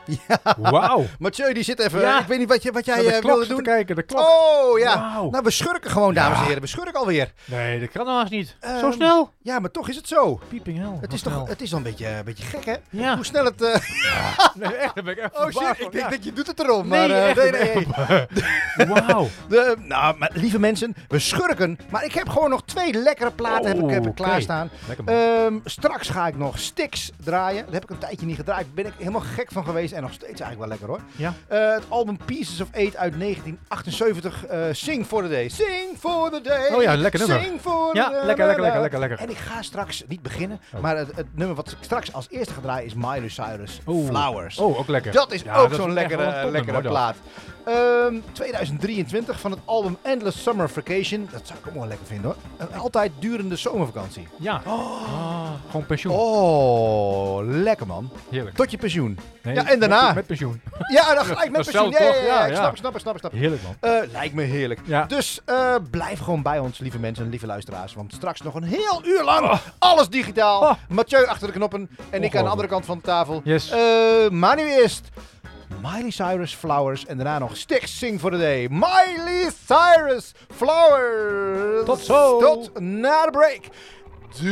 Ja. Wauw. Mathieu, die zit even... Ja. Ik weet niet wat jij De klok wilde zit te doen. kijken, de klok. Oh, ja. Wauw. Nou, we schurken gewoon, dames en Ja. heren. We schurken alweer. Nee, dat kan haast niet. Zo Ehm, snel. Ja, maar toch is het zo. Pieping hel. Het is wel een beetje gek, hè? Ja. Hoe snel het... Nee, echt, daar ben ik echt Oh shit, verbaasd ik van, denk ja. dat je doet het erom. Nee, maar, echt, nee. Wauw. Nou, maar, lieve mensen, we schurken. Maar ik heb gewoon nog 2 lekkere platen heb ik oké. klaarstaan. Lekker man. Straks ga ik nog Styx draaien. Dat heb ik een tijdje niet gedraaid. Ben ik helemaal gek van geweest. En nog steeds eigenlijk wel lekker hoor. Ja. Het album Pieces of Eight uit 1978. Sing for the Day. Sing for the Day. Oh ja, lekker nummer. Sing for Ja, the lekker. En ik ga straks niet beginnen. Oh. Maar het nummer wat ik straks als eerste ga draaien is Miley Cyrus. Oeh. Flowers. Oh, ook lekker. Dat is Ja, ook dat zo'n is echt wel een lekkere topnummer, plaat. hoor, 2023 van het album Endless Summer Vacation. Dat zou ik ook wel lekker vinden hoor. Een altijd durende zomervakantie. Ja. Gewoon pensioen. Oh, lekker man. Heerlijk. Tot je pensioen. Nee, Ja, en daarna. Met pensioen. Ja, dan gelijk met Dat is pensioen. zo Ja, toch? ja, Ja, ik snap. Heerlijk man. Lijkt me heerlijk. Ja. Dus blijf gewoon bij ons, lieve mensen en lieve luisteraars. Want straks nog een heel uur lang alles digitaal. Oh. Mathieu achter de knoppen en ik aan de andere kant van de tafel. Yes. Maar nu eerst Miley Cyrus Flowers en daarna nog Styx Sing for the Day. Miley Cyrus Flowers. Tot zo. Tot na de break.